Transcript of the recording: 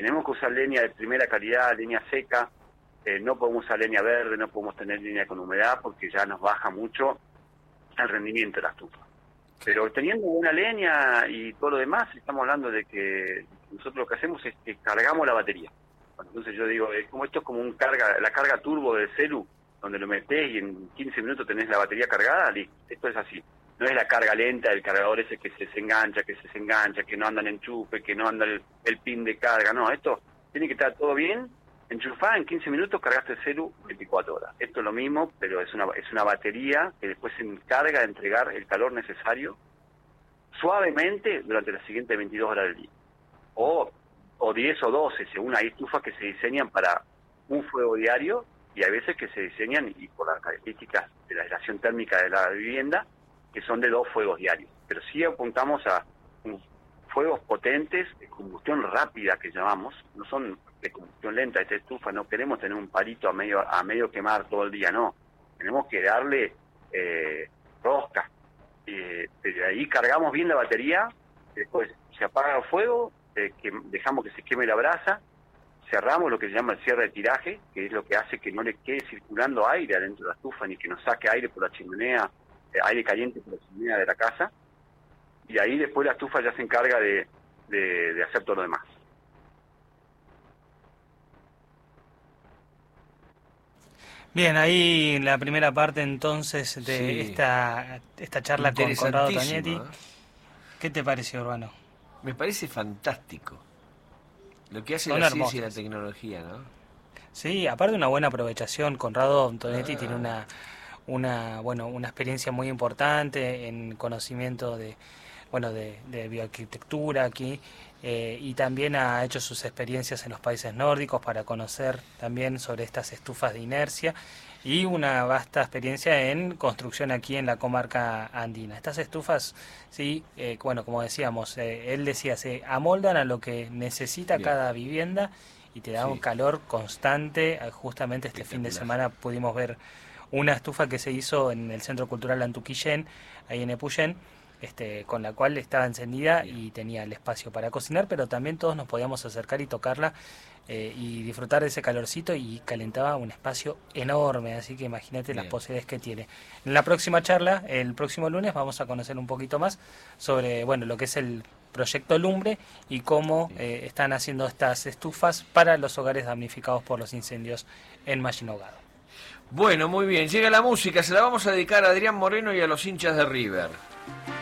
tenemos que usar leña de primera calidad, leña seca, no podemos usar leña verde, no podemos tener leña con humedad porque ya nos baja mucho el rendimiento de la estufa. Pero teniendo buena leña y todo lo demás, estamos hablando de que nosotros lo que hacemos es que cargamos la batería. Entonces yo digo, esto es como la carga turbo del celu, donde lo metés y en 15 minutos tenés la batería cargada, listo. Esto es así. No es la carga lenta del cargador ese que se desengancha, que no anda el enchufe, que no anda el pin de carga. No, esto tiene que estar todo bien, enchufada, en 15 minutos cargaste el celu 24 horas. Esto es lo mismo, pero es una batería que después se encarga de entregar el calor necesario suavemente durante las siguientes 22 horas del día. O 10 o 12, según hay estufas que se diseñan para un fuego diario, y hay veces que se diseñan, y por las características de la aislación térmica de la vivienda, que son de 2 fuegos diarios. Pero sí apuntamos a fuegos potentes, de combustión rápida que llamamos, no son de combustión lenta. Esta estufa no queremos tener un palito a medio quemar todo el día, no. Tenemos que darle rosca. De ahí cargamos bien la batería, después se apaga el fuego, que dejamos que se queme la brasa, cerramos lo que se llama el cierre de tiraje, que es lo que hace que no le quede circulando aire adentro de la estufa, ni que nos saque aire por la chimenea, aire caliente por la chimenea de la casa, y ahí después la estufa ya se encarga de hacer todo lo demás. Bien, ahí la primera parte entonces de esta charla con Conrado Tognetti. ¿Qué te pareció, Urbano? Me parece fantástico lo que hace la ciencia y la tecnología, ¿no? Sí, aparte de una buena aprovechación, Conrado Tognetti tiene una experiencia muy importante en conocimiento de bioarquitectura aquí, y también ha hecho sus experiencias en los países nórdicos para conocer también sobre estas estufas de inercia, y una vasta experiencia en construcción aquí en la comarca andina. Estas estufas, como decíamos, él decía, se amoldan a lo que necesita cada vivienda y te da un calor constante. Justamente este fin de semana pudimos ver una estufa que se hizo en el Centro Cultural Antuquillén, ahí en Epuyén, con la cual estaba encendida y tenía el espacio para cocinar, pero también todos nos podíamos acercar y tocarla y disfrutar de ese calorcito, y calentaba un espacio enorme, así que imagínate las posibilidades que tiene. En la próxima charla, el próximo lunes, vamos a conocer un poquito más sobre lo que es el proyecto Lumbre y cómo están haciendo estas estufas para los hogares damnificados por los incendios en Mallin Ohgado. Bueno, muy bien, llega la música, se la vamos a dedicar a Adrián Moreno y a los hinchas de River.